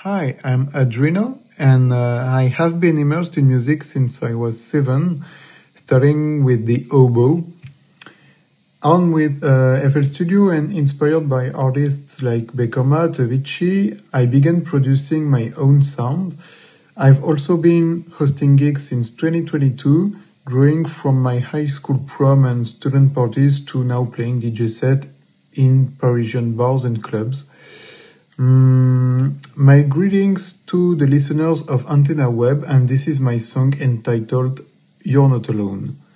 Hi, I'm Adrino, and I have been immersed in music since I was 7, starting with the oboe. On with FL Studio and inspired by artists like Beckoma, Avicii, I began producing my own sound. I've also been hosting gigs since 2022, growing from my high school prom and student parties to now playing DJ set in Parisian bars and clubs. My greetings to the listeners of Antenna Web, and this is my song entitled You're Not Alone.